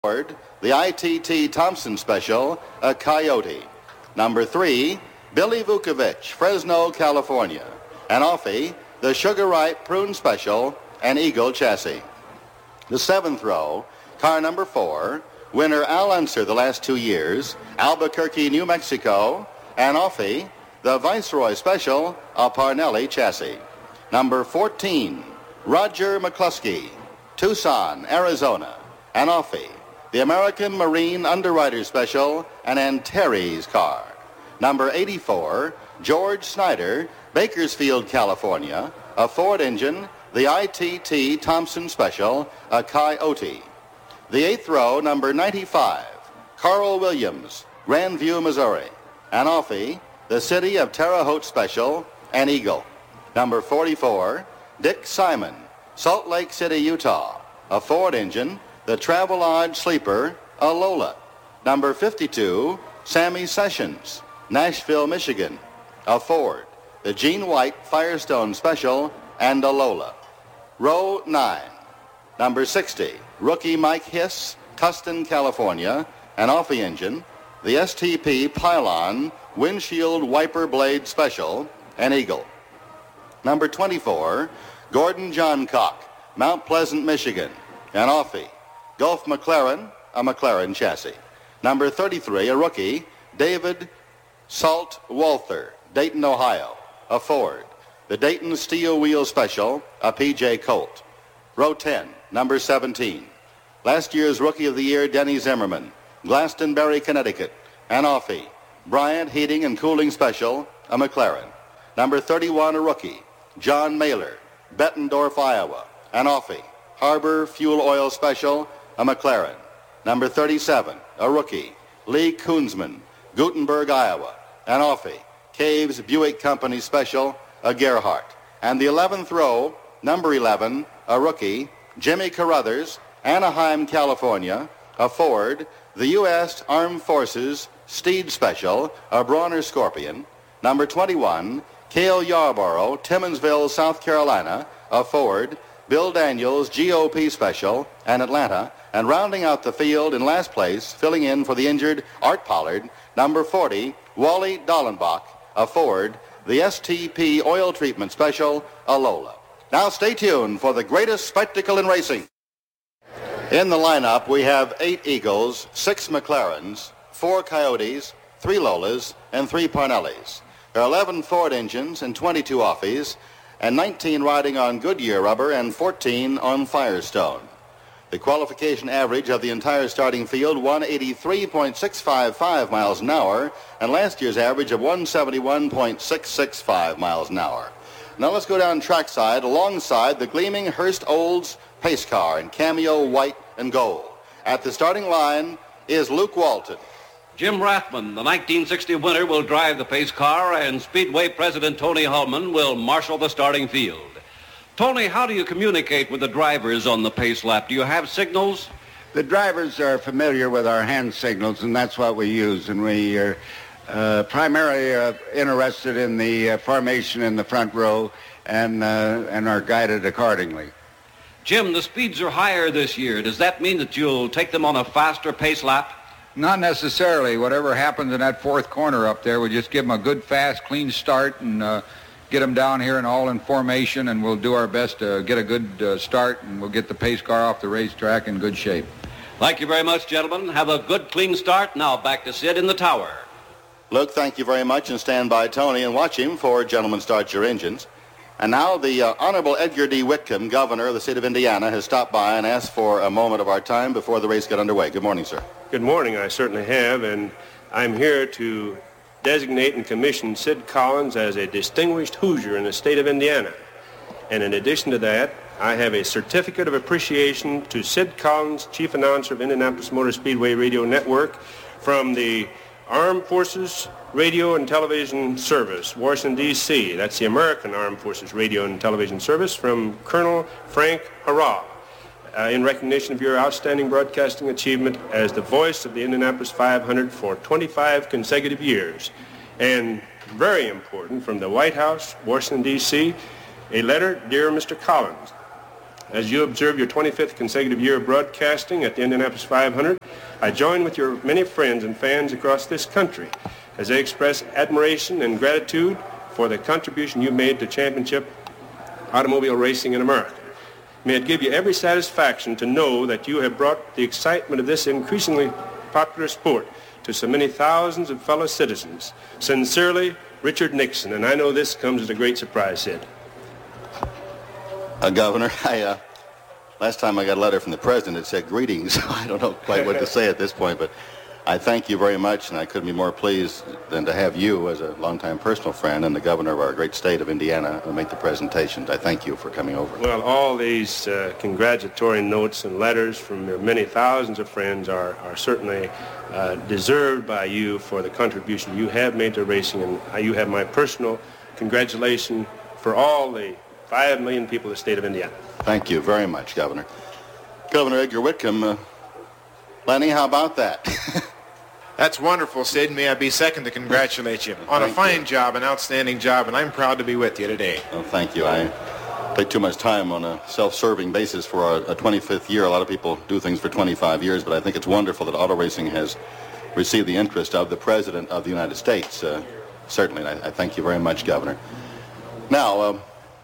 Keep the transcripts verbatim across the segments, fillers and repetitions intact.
The I T T Thompson Special, a Coyote. Number three, Billy Vukovich, Fresno, California. And Offie, the Sugar Ripe Prune Special, an Eagle chassis. The seventh row, car number four, winner Al Unser the last two years, Albuquerque, New Mexico, and Offie, the Viceroy Special, a Parnelli chassis. Number fourteen, Roger McCluskey, Tucson, Arizona, and Offie, the American Marine Underwriter Special, an Antares car. Number eighty-four, George Snyder, Bakersfield, California, a Ford engine, the I T T Thompson Special, a Coyote. The eighth row, number ninety-five, Carl Williams, Grandview, Missouri, and Offie, the City of Terre Haute Special, an Eagle. Number forty-four, Dick Simon, Salt Lake City, Utah, a Ford engine, the Travelodge Sleeper, a Lola. Number fifty-two, Sammy Sessions, Nashville, Michigan, a Ford, the Gene White Firestone Special, and a Lola. Row nine. Number sixty, rookie Mike Hiss, Tustin, California, an Offie engine, the S T P Pylon Windshield Wiper Blade Special, an Eagle. Number twenty-four, Gordon Johncock, Mount Pleasant, Michigan, an Offie, Gulf McLaren, a McLaren chassis. Number thirty-three, a rookie, David Salt Walther, Dayton, Ohio, a Ford, the Dayton Steel Wheel Special, a P J Colt. Row ten, number seventeen, last year's Rookie of the Year, Denny Zimmerman, Glastonbury, Connecticut, an Offie, Bryant Heating and Cooling Special, a McLaren. Number thirty-one, a rookie, John Mailer, Bettendorf, Iowa, an Offie, Harbor Fuel Oil Special, a McLaren. Number thirty-seven, a rookie, Lee Koonsman, Gutenberg, Iowa, an Offie, Caves Buick Company Special, a Gerhardt. And the eleventh row, number eleven, a rookie, Jimmy Carruthers, Anaheim, California, a Ford, the U S Armed Forces Steed Special, a Bronner Scorpion. Number twenty-one, Cale Yarborough, Timmonsville, South Carolina, a Ford, Bill Daniels G O P Special, and Atlanta. And rounding out the field in last place, filling in for the injured Art Pollard, number forty, Wally Dallenbach, a Ford, the S T P Oil Treatment Special, a Lola. Now stay tuned for the greatest spectacle in racing. In the lineup, we have eight Eagles, six McLarens, four Coyotes, three Lolas, and three Parnellis. There are eleven Ford engines and twenty-two Offies, and nineteen riding on Goodyear rubber and fourteen on Firestone. The qualification average of the entire starting field, one eighty-three point six five five miles an hour, and last year's average of one seventy-one point six six five miles an hour. Now let's go down trackside alongside the gleaming Hurst Olds pace car in cameo white and gold. At the starting line is Luke Walton. Jim Rathman, the nineteen sixty winner, will drive the pace car, and Speedway President Tony Hulman will marshal the starting field. Tony, how do you communicate with the drivers on the pace lap? Do you have signals? The drivers are familiar with our hand signals, and that's what we use. And we are uh, primarily uh, interested in the uh, formation in the front row and, uh, and are guided accordingly. Jim, the speeds are higher this year. Does that mean that you'll take them on a faster pace lap? Not necessarily. Whatever happens in that fourth corner up there, we just give them a good, fast, clean start and uh, get them down here and all in formation, and we'll do our best to get a good uh, start, and we'll get the pace car off the racetrack in good shape. Thank you very much, gentlemen. Have a good, clean start. Now back to Sid in the tower. Luke, thank you very much, and stand by Tony and watch him for Gentlemen Start Your Engines. And now the uh, Honorable Edgar D. Whitcomb, Governor of the state of Indiana, has stopped by and asked for a moment of our time before the race got underway. Good morning, sir. Good morning. I certainly have, and I'm here to designate and commission Sid Collins as a distinguished Hoosier in the state of Indiana. And in addition to that, I have a certificate of appreciation to Sid Collins, Chief Announcer of Indianapolis Motor Speedway Radio Network, from the Armed Forces Radio and Television Service, Washington, D C That's the American Armed Forces Radio and Television Service, from Colonel Frank Harrah, uh, in recognition of your outstanding broadcasting achievement as the voice of the Indianapolis five hundred for twenty-five consecutive years. And very important, from the White House, Washington, D C, a letter, Dear Mister Collins, as you observe your twenty-fifth consecutive year of broadcasting at the Indianapolis five hundred, I join with your many friends and fans across this country as they express admiration and gratitude for the contribution you made to championship automobile racing in America. May it give you every satisfaction to know that you have brought the excitement of this increasingly popular sport to so many thousands of fellow citizens. Sincerely, Richard Nixon. And I know this comes as a great surprise, Sid. Uh, Governor, I, uh, last time I got a letter from the President that said greetings, so I don't know quite what to say at this point, but I thank you very much, and I couldn't be more pleased than to have you as a longtime personal friend and the governor of our great state of Indiana make the presentations. I thank you for coming over. Well, all these uh, congratulatory notes and letters from your many thousands of friends are, are certainly uh, deserved by you for the contribution you have made to racing, and you have my personal congratulations for all the five million people of the state of Indiana. Thank you very much, Governor. Governor Edgar Whitcomb, uh, Lenny, how about that? That's wonderful, Sid. May I be second to congratulate you on Thank a fine you. job, an outstanding job, and I'm proud to be with you today. Well, thank you. I take too much time on a self-serving basis for our a twenty-fifth year. A lot of people do things for twenty-five years, but I think it's wonderful that auto racing has received the interest of the President of the United States. Uh, certainly, I, I thank you very much, Governor. Now, uh,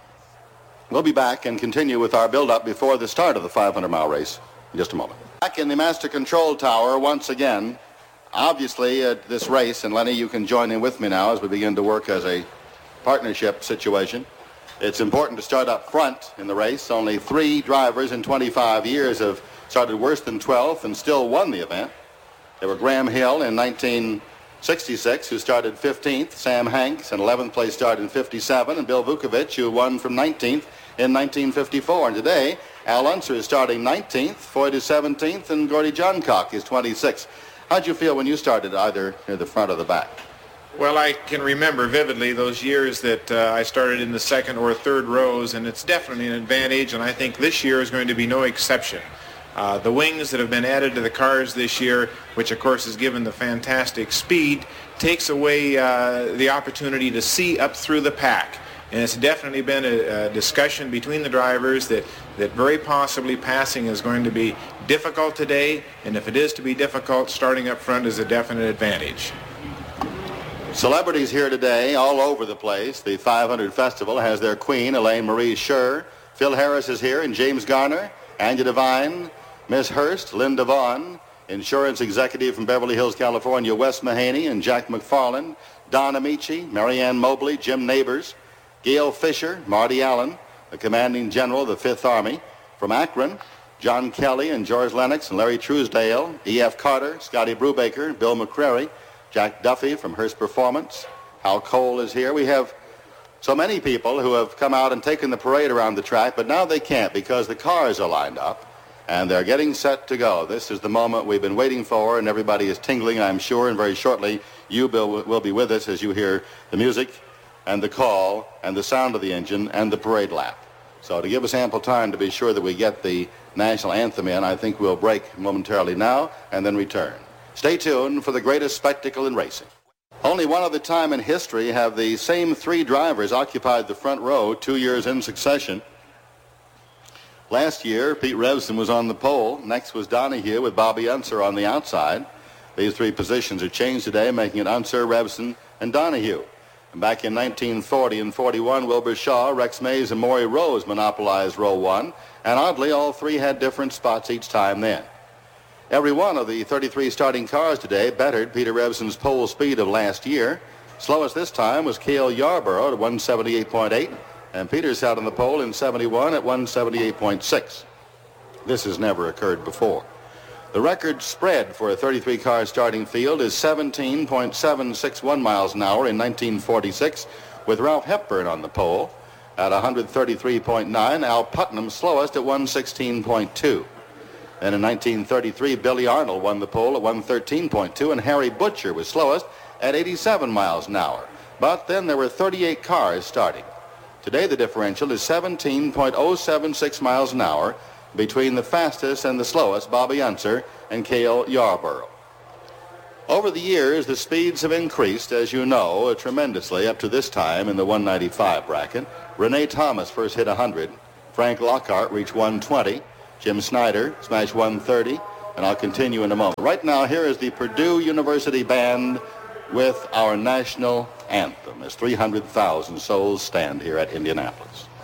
we'll be back and continue with our build-up before the start of the five hundred mile race in just a moment. Back in the Master Control Tower once again. Obviously, uh, this race, and Lenny, you can join in with me now as we begin to work as a partnership situation. It's important to start up front in the race. Only three drivers in twenty-five years have started worse than twelfth and still won the event. They were Graham Hill in nineteen sixty-six, who started fifteenth, Sam Hanks, an eleventh place start in fifty-seven, and Bill Vukovich, who won from nineteenth in nineteen fifty-four. And today, Al Unser is starting nineteenth, Foyt is seventeenth, and Gordy Johncock is twenty-sixth. How'd you feel when you started either near the front or the back? Well, I can remember vividly those years that uh, I started in the second or third rows, and it's definitely an advantage, and I think this year is going to be no exception. Uh, the wings that have been added to the cars this year, which of course has given the fantastic speed, takes away uh, the opportunity to see up through the pack. And it's definitely been a, a discussion between the drivers that, that very possibly passing is going to be difficult today, and if it is to be difficult, starting up front is a definite advantage. Celebrities here today all over the place. The five hundred Festival has their queen, Elaine Marie Scher. Phil Harris is here, and James Garner, Anya Devine, Miss Hurst, Linda Vaughn, insurance executive from Beverly Hills, California, Wes Mahaney, and Jack McFarland, Don Amici, Marianne Mobley, Jim Neighbors, Gail Fisher, Marty Allen, the commanding general of the Fifth Army. From Akron, John Kelly and George Lennox and Larry Truesdale, E F Carter, Scotty Brubaker, Bill McCrary, Jack Duffy from Hearst Performance. Hal Cole is here. We have so many people who have come out and taken the parade around the track, but now they can't because the cars are lined up and they're getting set to go. This is the moment we've been waiting for, and everybody is tingling, I'm sure, and very shortly you, Bill, will be with us as you hear the music and the call and the sound of the engine and the parade lap. So to give us ample time to be sure that we get the national anthem in, I think we'll break momentarily now and then return. Stay tuned for the greatest spectacle in racing. Only one other time in history have the same three drivers occupied the front row two years in succession. Last year, Pete Revson was on the pole. Next was Donahue with Bobby Unser on the outside. These three positions are changed today, making it Unser, Revson, and Donahue. And back in nineteen forty and forty-one, Wilbur Shaw, Rex Mays, and Maury Rose monopolized row one. And oddly, all three had different spots each time then. Every one of the thirty-three starting cars today bettered Peter Revson's pole speed of last year. Slowest this time was Cale Yarborough at one seventy-eight point eight, and Peters out on the pole in seventy-one at one seventy-eight point six. This has never occurred before. The record spread for a thirty-three car starting field is seventeen point seven six one miles an hour in nineteen forty-six, with Ralph Hepburn on the pole at one thirty-three point nine, Al Putnam slowest at one sixteen point two. And in nineteen thirty-three, Billy Arnold won the pole at one thirteen point two, and Harry Butcher was slowest at eighty-seven miles an hour. But then there were thirty-eight cars starting. Today the differential is seventeen point oh seven six miles an hour between the fastest and the slowest, Bobby Unser and Cale Yarborough. Over the years, the speeds have increased, as you know, tremendously up to this time in the one ninety-five bracket. Renee Thomas first hit one hundred. Frank Lockhart reached one twenty. Jim Snyder smashed one thirty. And I'll continue in a moment. Right now, here is the Purdue University Band with our national anthem as three hundred thousand souls stand here at Indianapolis.